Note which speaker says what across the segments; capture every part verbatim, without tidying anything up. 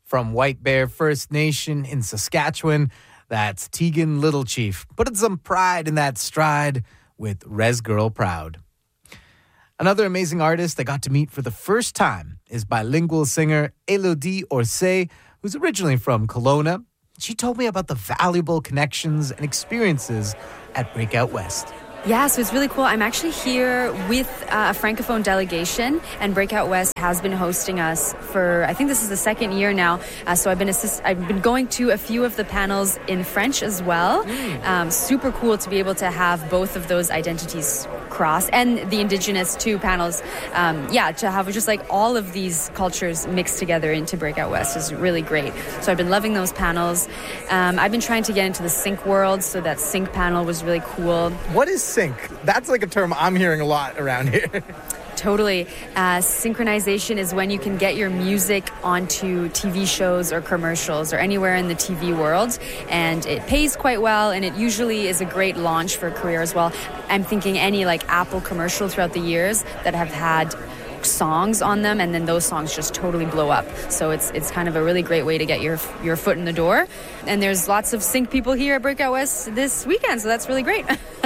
Speaker 1: From White Bear First Nation in Saskatchewan, that's Tegan Littlechief, putting some pride in that stride with Res Girl Proud. Another amazing artist I got to meet for the first time is bilingual singer Elodie Orsay, who's originally from Kelowna. She told me about the valuable connections and experiences at Breakout West.
Speaker 2: Yeah, so it's really cool. I'm actually here with uh, a Francophone delegation, and Breakout West has been hosting us for, I think this is the second year now. Uh, so I've been assist- I've been going to a few of the panels in French as well. Mm. Um, super cool to be able to have both of those identities cross, and the Indigenous too panels. Um, yeah, to have just like all of these cultures mixed together into Breakout West is really great. So I've been loving those panels. Um, I've been trying to get into the sync world, so that sync panel was really cool.
Speaker 1: What is sync? That's like a term I'm hearing a lot around here.
Speaker 2: Totally. Uh, synchronization is when you can get your music onto T V shows or commercials or anywhere in the T V world, and it pays quite well, and it usually is a great launch for a career as well. I'm thinking any like Apple commercial throughout the years that have had songs on them, and then those songs just totally blow up. So it's it's kind of a really great way to get your your foot in the door. And there's lots of sync people here at Breakout West this weekend, so that's really great.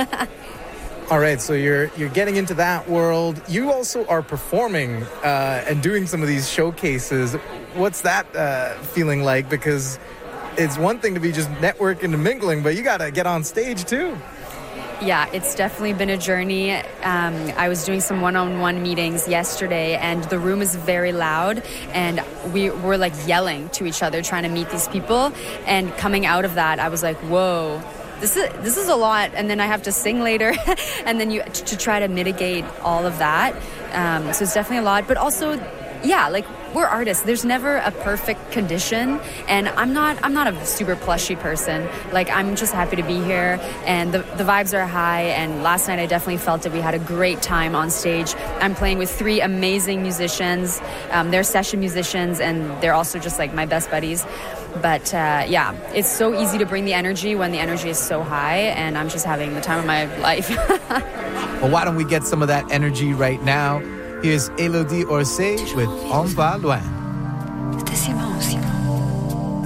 Speaker 1: All right, so you're you're getting into that world. You also are performing uh, and doing some of these showcases. What's that uh, feeling like? Because it's one thing to be just networking and mingling, but you got to get on stage too.
Speaker 2: Yeah, it's definitely been a journey. Um, I was doing some one-on-one meetings yesterday, and the room is very loud, and we were like yelling to each other trying to meet these people. And coming out of that, I was like, whoa. This is this is a lot, and then I have to sing later, and then you to try to mitigate all of that. Um, so it's definitely a lot, but also, yeah, like we're artists. There's never a perfect condition, and I'm not I'm not a super plushy person. Like I'm just happy to be here, and the the vibes are high. And last night I definitely felt that we had a great time on stage. I'm playing with three amazing musicians. Um, they're session musicians, and they're also just like my best buddies. But uh, yeah, it's so easy to bring the energy when the energy is so high, and I'm just having the time of my life.
Speaker 1: Well, why don't we get some of that energy right now? Here's Elodie Orsay with On Va Loin.
Speaker 3: C'était si bon aussi.